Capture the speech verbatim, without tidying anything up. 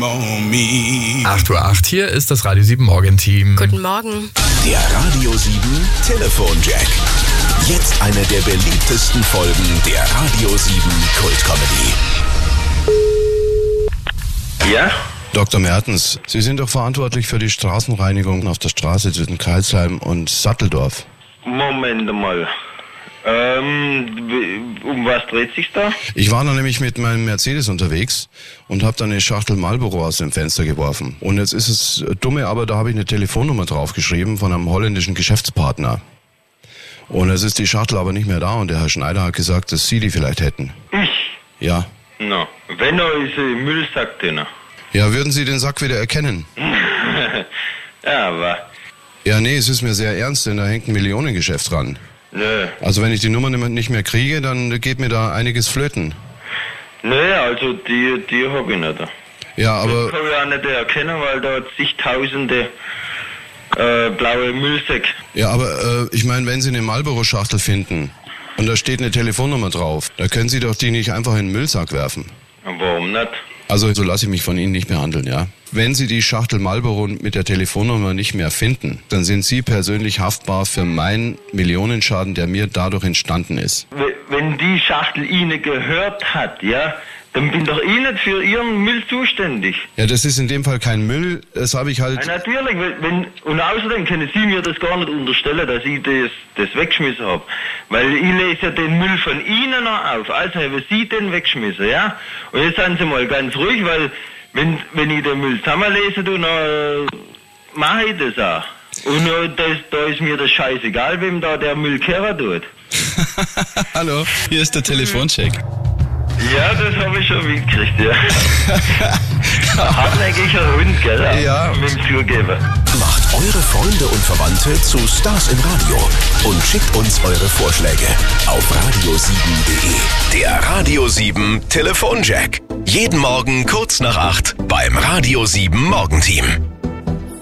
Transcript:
on me. acht Uhr acht, hier ist das Radio sieben Morgenteam. Guten Morgen. Der Radio sieben Telefonjack. Jetzt eine der beliebtesten Folgen der Radio sieben Kult-Comedy. Ja? Doktor Mertens, Sie sind doch verantwortlich für die Straßenreinigung auf der Straße zwischen Karlsheim und Satteldorf. Moment mal. Ähm, um was dreht sich da? Ich war da nämlich mit meinem Mercedes unterwegs und habe dann eine Schachtel Marlboro aus dem Fenster geworfen. Und jetzt ist es dumme, aber da habe ich eine Telefonnummer draufgeschrieben von einem holländischen Geschäftspartner. Und jetzt ist die Schachtel aber nicht mehr da und der Herr Schneider hat gesagt, dass Sie die vielleicht hätten. Ich? Ja. No. Wenn er ist im Müllsack drin. Ja, würden Sie den Sack wieder erkennen? Ja, aber... Ja, nee, es ist mir sehr ernst, denn da hängt ein Millionengeschäft dran. Nö. Also wenn ich die Nummer nicht mehr kriege, dann geht mir da einiges flöten. Nö, also die, die hab ich nicht. Ja, aber... Das kann ich auch nicht erkennen, weil da zigtausende äh, blaue Müllsäcke. Ja, aber äh, ich meine, wenn Sie eine Marlboro-Schachtel finden und da steht eine Telefonnummer drauf, da können Sie doch die nicht einfach in den Müllsack werfen. Warum nicht? Also so lasse ich mich von Ihnen nicht mehr handeln, ja. Wenn Sie die Schachtel Marlboro mit der Telefonnummer nicht mehr finden, dann sind Sie persönlich haftbar für meinen Millionenschaden, der mir dadurch entstanden ist. Wenn die Schachtel Ihnen gehört hat, ja, dann bin doch ich nicht für Ihren Müll zuständig. Ja, das ist in dem Fall kein Müll, das habe ich halt... Ja, natürlich, wenn, und außerdem können Sie mir das gar nicht unterstellen, dass ich das, das weggeschmissen habe. Weil ich lese ja den Müll von Ihnen noch auf, also haben Sie den weggeschmissen, ja? Und jetzt seien Sie mal ganz ruhig, weil wenn, wenn ich den Müll zusammenlese, dann äh, mache ich das auch. Und äh, das, da ist mir das scheißegal, wem da der Müll kehren tut. Hallo, hier ist der Telefoncheck. Ja, das habe ich schon mitgekriegt, ja. Hartnäckiger Hund, gell? Ja. Mit dem Zugeber. Macht eure Freunde und Verwandte zu Stars im Radio und schickt uns eure Vorschläge auf radio sieben punkt de. Der Radio sieben Telefonjack. Jeden Morgen kurz nach acht beim Radio sieben Morgenteam.